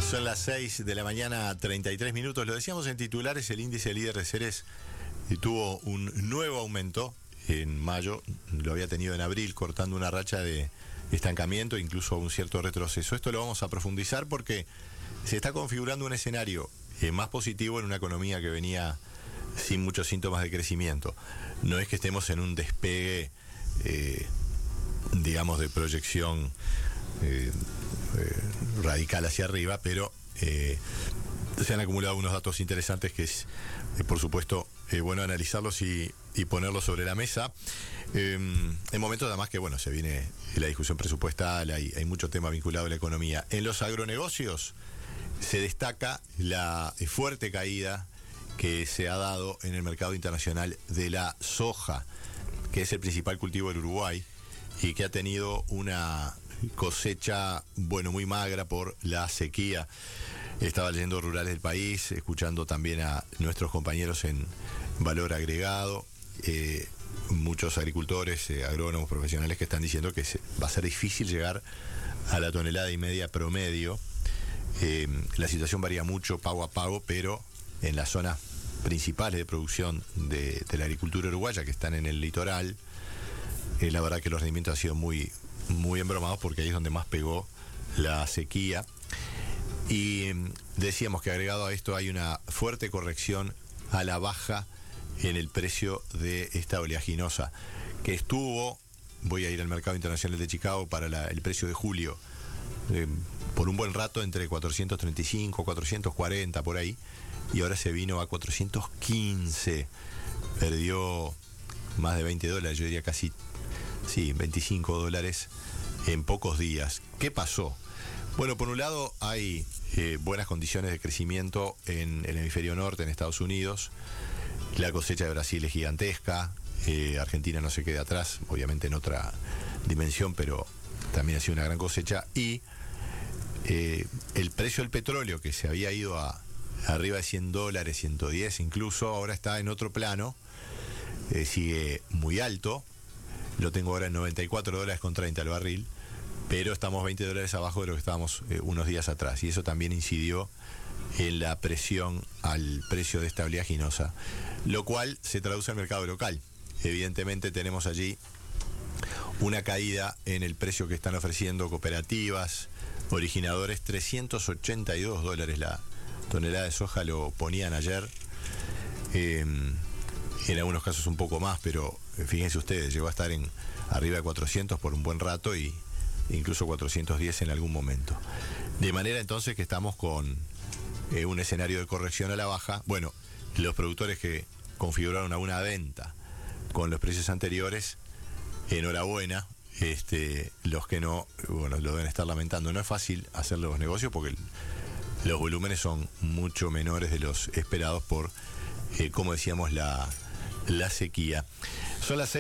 Son las 6 de la mañana, 33 minutos. Lo decíamos en titulares, el índice líder de Ceres tuvo un nuevo aumento en mayo, lo había tenido en abril, cortando una racha de estancamiento, incluso un cierto retroceso. Esto lo vamos a profundizar porque se está configurando un escenario más positivo en una economía que venía sin muchos síntomas de crecimiento. No es que estemos en un despegue, digamos, de proyección radical hacia arriba, pero se han acumulado unos datos interesantes que es, por supuesto, bueno analizarlos y ponerlos sobre la mesa. En momentos además que, bueno, se viene la discusión presupuestal, hay mucho tema vinculado a la economía. En los agronegocios se destaca la fuerte caída que se ha dado en el mercado internacional de la soja, que es el principal cultivo del Uruguay y que ha tenido una cosecha, bueno, muy magra por la sequía. Estaba leyendo Rurales del País, escuchando también a nuestros compañeros en Valor Agregado, muchos agricultores, agrónomos, profesionales que están diciendo que va a ser difícil llegar a la tonelada y media promedio. La situación varía mucho pago a pago, pero en las zonas principales de producción de la agricultura uruguaya, que están en el litoral, la verdad que los rendimientos han sido muy embromados, porque ahí es donde más pegó la sequía. Y decíamos que agregado a esto hay una fuerte corrección a la baja en el precio de esta oleaginosa, que estuvo, voy a ir al mercado internacional de Chicago para el precio de julio, por un buen rato entre 435, 440 por ahí, y ahora se vino a 415, perdió más de $20, yo diría casi, sí, $25 en pocos días. ¿Qué pasó? Bueno, por un lado hay buenas condiciones de crecimiento en el hemisferio norte, en Estados Unidos. La cosecha de Brasil es gigantesca, Argentina no se queda atrás, obviamente en otra dimensión, pero también ha sido una gran cosecha. Y el precio del petróleo, que se había ido a arriba de $100, 110 incluso, ahora está en otro plano, sigue muy alto. Lo tengo ahora en $94.30 el barril, pero estamos $20 abajo de lo que estábamos unos días atrás, y eso también incidió en la presión al precio de esta oleaginosa, lo cual se traduce al mercado local. Evidentemente tenemos allí una caída en el precio que están ofreciendo cooperativas, originadores. $382 la tonelada de soja lo ponían ayer, en algunos casos un poco más, pero fíjense ustedes, llegó a estar arriba de 400 por un buen rato, y incluso 410 en algún momento. De manera entonces que estamos con un escenario de corrección a la baja. Bueno, los productores que configuraron a una venta con los precios anteriores, enhorabuena. Los que no, bueno, lo deben estar lamentando. No es fácil hacer los negocios porque los volúmenes son mucho menores de los esperados por, como decíamos, la sequía. Son las